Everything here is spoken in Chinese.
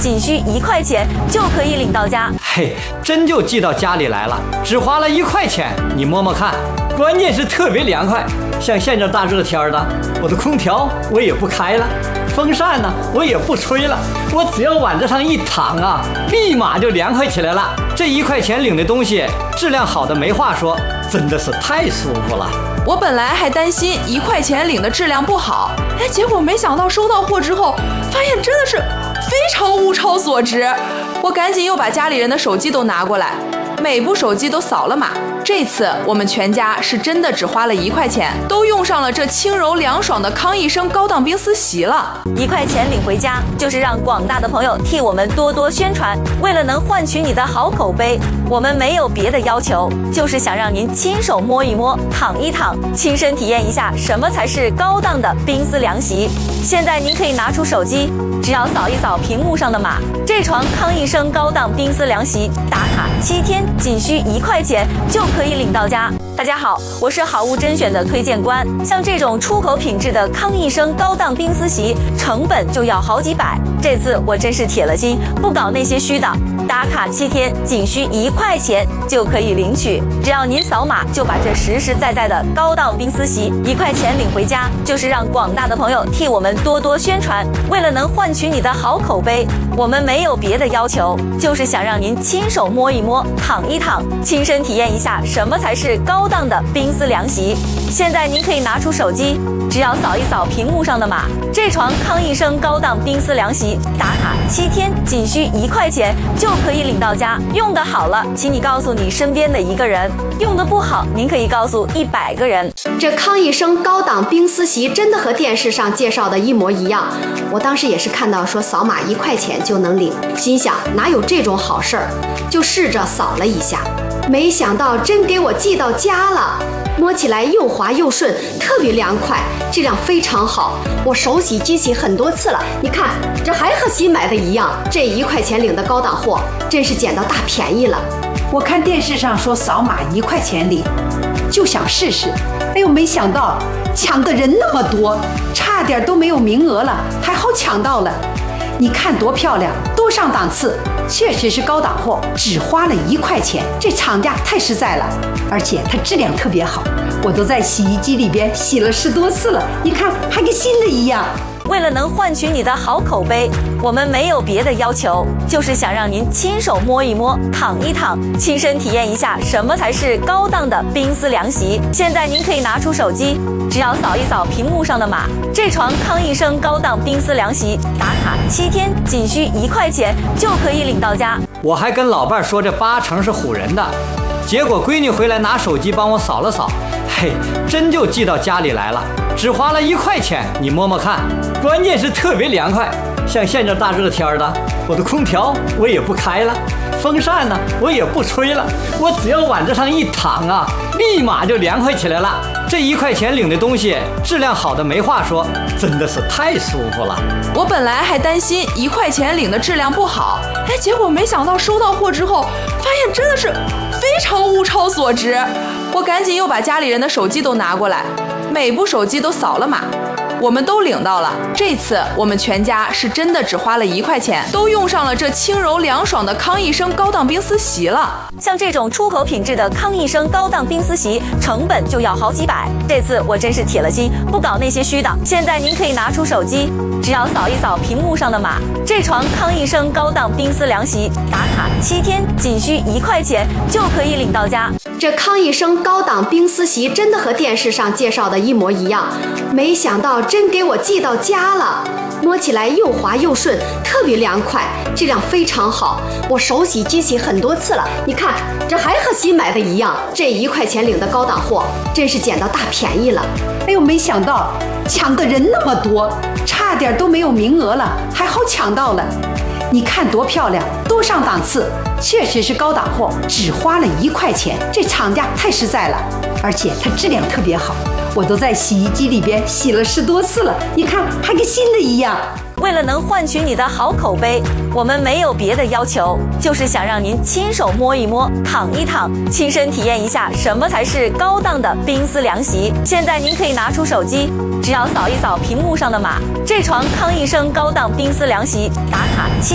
仅需1块钱就可以领到家。 嘿，真就寄到家里来了，只花了1块钱，你摸摸看，关键是特别凉快。像现在大热天的，我的空调我也不开了，风扇呢我也不吹了，我只要往这上一躺啊，立马就凉快起来了。这1块钱领的东西质量好的没话说，真的是太舒服了。 我本来还担心1块钱领的质量不好，结果没想到收到货之后，发现真的是非常物超所值。我赶紧又把家里人的手机都拿过来，每部手机都扫了码。这次我们全家是真的只花了1块钱，都用上了这轻柔凉爽的康益生高档冰丝席了。 1块钱领回家，就是让广大的朋友替我们多多宣传。为了能换取你的好口碑，我们没有别的要求，就是想让您亲手摸一摸、躺一躺，亲身体验一下什么才是高档的冰丝凉席。现在您可以拿出手机，只要扫一扫屏幕上的码，这床康益生高档冰丝凉席打卡7天，仅需1块钱就可以领到家。大家好，我是好物甄选的推荐官。像这种出口品质的康益生高档冰丝席，成本就要好几百。这次我真是铁了心，不搞那些虚的，打卡7天，仅需1块钱就可以领取。只要您扫码，就把这实实在在的高档冰丝席1块钱领回家，就是让广大的朋友替我们多多宣传。为了能换取你的好口碑，我们没有别的要求，就是想让您亲手摸一摸、躺一躺，亲身体验一下什么才是高档的冰丝凉席。现在您可以拿出手机，只要扫一扫屏幕上的码，这床康益生高档冰丝凉席打卡7天，仅需1块钱就可以领到家。用得好了，请你告诉你身边的1个人；用得不好，您可以告诉100个人。 这康益生高档冰丝席真的和电视上介绍的一模一样。我当时也是看到说扫码1块钱就能领，心想哪有这种好事儿，就试着扫了一下，没想到真给我寄到家了。摸起来又滑又顺，特别凉快，质量非常好。我手洗机洗很多次了，你看这还和新买的一样。这1块钱领的高档货，真是捡到大便宜了。 我看电视上说扫码1块钱领，就想试试，哎呦，没想到抢的人那么多，差点都没有名额了，还好抢到了。你看多漂亮，多上档次，确实是高档货，只花了1块钱，这厂家太实在了，而且它质量特别好，我都在洗衣机里边洗了10多次了，你看还跟新的一样。 为了能换取你的好口碑，我们没有别的要求，就是想让您亲手摸一摸、躺一躺，亲身体验一下什么才是高档的冰丝凉席。现在您可以拿出手机，只要扫一扫屏幕上的码，这床康益生高档冰丝凉席打卡7天，仅需1块钱就可以领到家。 我还跟老伴说这8成是唬人的，结果闺女回来拿手机帮我扫了扫，嘿，真就寄到家里来了，只花了1块钱，你摸摸看，关键是特别凉快。像现在大热天的，我的空调我也不开了，风扇呢我也不吹了，我只要往这上一躺啊，立马就凉快起来了。这1块钱领的东西质量好的没话说，真的是太舒服了。 我本来还担心1块钱领的质量不好，结果没想到收到货之后，发现真的是非常物超所值。我赶紧又把家里人的手机都拿过来，每部手机都扫了码，我们都领到了。这次我们全家是真的只花了1块钱，都用上了这轻柔凉爽的康益生高档冰丝席了。 像这种出口品质的康益生高档冰丝席，成本就要好几百。这次我真是铁了心，不搞那些虚的。现在您可以拿出手机，只要扫一扫屏幕上的码，这床康益生高档冰丝凉席打卡7天，仅需1块钱就可以领到家。 这康益生高档冰丝席真的和电视上介绍的一模一样，没想到真给我寄到家了。摸起来又滑又顺，特别凉快，质量非常好。我手洗机洗很多次了，你看这还和新买的一样。这1块钱领的高档货，真是捡到大便宜了。 哎呦，没想到抢的人那么多，差点都没有名额了，还好抢到了。你看多漂亮，多上档次，确实是高档货，只花了1块钱，这厂家太实在了，而且它质量特别好，我都在洗衣机里边洗了10多次了，你看还跟新的一样。 为了能换取你的好口碑，我们没有别的要求，就是想让您亲手摸一摸、躺一躺，亲身体验一下什么才是高档的冰丝凉席。现在您可以拿出手机，只要扫一扫屏幕上的码，这床康益生高档冰丝凉席打卡7